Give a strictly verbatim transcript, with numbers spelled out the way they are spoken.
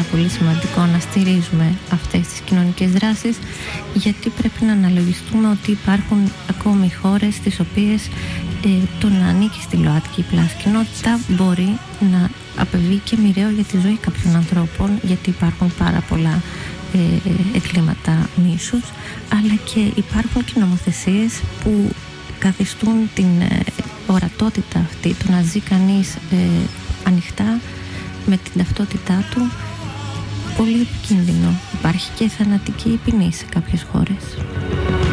πολύ σημαντικό να στηρίζουμε αυτές τις κοινωνικές δράσεις, γιατί πρέπει να αναλογιστούμε ότι υπάρχουν ακόμη χώρες στις οποίες ε, το να ανήκει στη ΛΟΑΤΚΙ πλάς κοινότητα μπορεί να απεβεί και μοιραίο για τη ζωή κάποιων ανθρώπων, γιατί υπάρχουν πάρα πολλά ε, εγκλήματα μίσους, αλλά και υπάρχουν και νομοθεσίες που καθιστούν την ε, ορατότητα αυτή, το να ζει κανείς ε, ανοιχτά με την ταυτότητά του, πολύ επικίνδυνο. Υπάρχει και θανατική ποινή σε κάποιες χώρες.